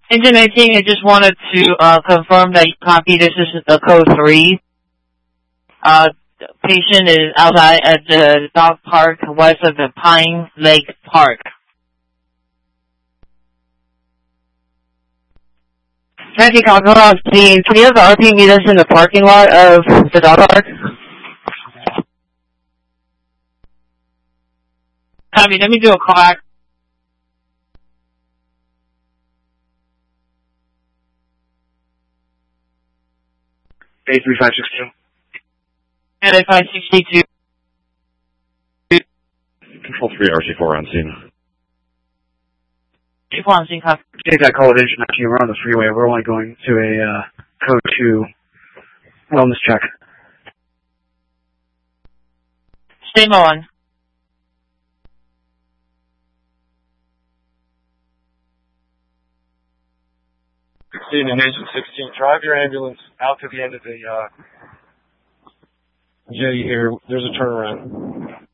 Engine 19, I just wanted to confirm that you copy. This is code 3. Patient is outside at the dog park west of the Pine Lake Park. Nancy Calcula, can you have the RP meet us in the parking lot of the dog park? Copy, let me do a call back. A3562. A562. Control 3, RC4 on scene. On scene, copy. Take that call at Engine 19. We're on the freeway. We're only going to a code 2 wellness check. Stay on. Engine 16, drive your ambulance out to the end of the J here. There's a turnaround.